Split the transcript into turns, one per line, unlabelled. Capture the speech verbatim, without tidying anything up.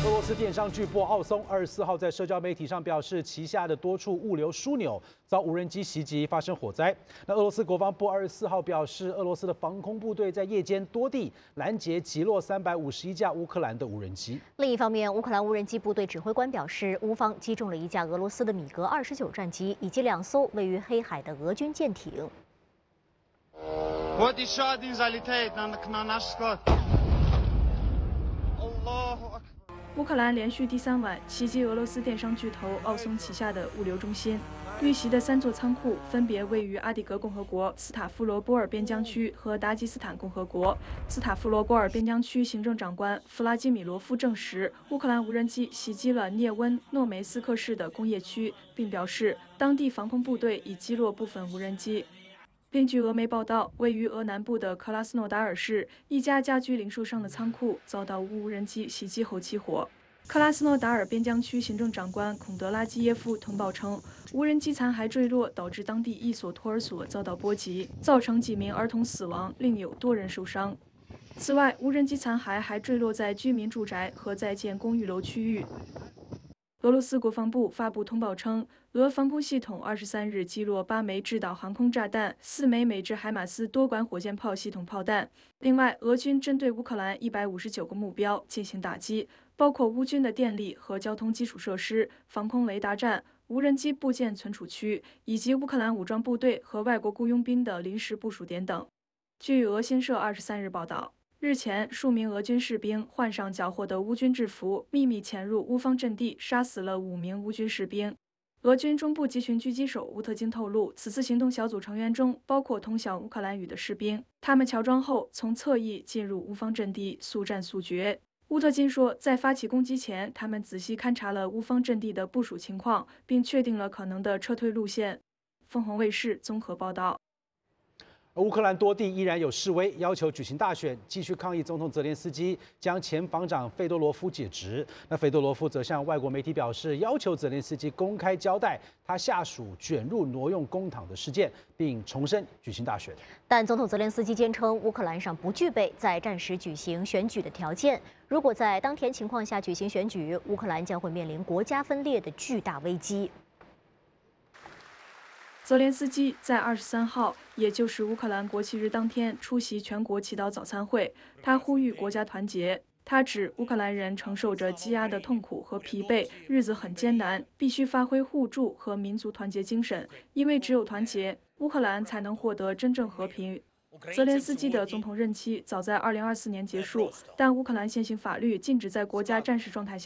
俄罗斯电商巨擘奥松二十四号在社交媒体上表示，旗下的多处物流枢纽遭无人机袭击，发生火灾。那俄罗斯国防部二十四号表示，俄罗斯的防空部队在夜间多地拦截击落三百五十一架乌克兰的无人机。
另一方面，乌克兰无人机部队指挥官表示，乌方击中了一架俄罗斯的米格二十九战机以及两艘位于黑海的俄军舰艇。
Вот еще один залетает на, на наш склад. Аллаху акбар.
乌克兰连续第三晚袭击俄罗斯电商巨头奥松旗下的物流中心，遇袭的三座仓库分别位于阿迪格共和国斯塔夫罗波尔边疆区和达吉斯坦共和国。斯塔夫罗波尔边疆区行政长官弗拉基米罗夫证实，乌克兰无人机袭击了涅温诺梅斯克市的工业区，并表示当地防空部队已击落部分无人机。 另据俄媒报道，位于俄南部的克拉斯诺达尔市一家家居零售商的仓库遭到无人机袭击后起火。克拉斯诺达尔边疆区行政长官孔德拉基耶夫通报称，无人机残骸坠落导致当地一所托儿所遭到波及，造成几名儿童死亡，另有多人受伤。此外，无人机残骸还坠落在居民住宅和在建公寓楼区域。 俄罗斯国防部发布通报称，俄防空系统二十三日击落八枚制导航空炸弹、四枚美制海马斯多管火箭炮系统炮弹。另外，俄军针对乌克兰一百五十九个目标进行打击，包括乌军的电力和交通基础设施、防空雷达站、无人机部件存储区，以及乌克兰武装部队和外国雇佣兵的临时部署点等。据俄新社二十三日报道。 日前，数名俄军士兵换上缴获的乌军制服，秘密潜入乌方阵地，杀死了五名乌军士兵。俄军中部集群狙击手乌特金透露，此次行动小组成员中包括通晓乌克兰语的士兵，他们乔装后从侧翼进入乌方阵地，速战速决。乌特金说，在发起攻击前，他们仔细勘察了乌方阵地的部署情况，并确定了可能的撤退路线。凤凰卫视综合报道。
而乌克兰多地依然有示威，要求举行大选，继续抗议总统泽连斯基将前防长费多罗夫解职。那费多罗夫则向外国媒体表示，要求泽连斯基公开交代他下属卷入挪用公帑的事件，并重申举行大选。
但总统泽连斯基坚称，乌克兰上不具备在战时举行选举的条件。如果在当前情况下举行选举，乌克兰将会面临国家分裂的巨大危机。
泽连斯基在二十三号，也就是乌克兰国庆日当天，出席全国祈祷早餐会。他呼吁国家团结。他指乌克兰人承受着积压的痛苦和疲惫，日子很艰难，必须发挥互助和民族团结精神，因为只有团结，乌克兰才能获得真正和平。泽连斯基的总统任期早在二零二四年结束，但乌克兰现行法律禁止在国家战时状态下。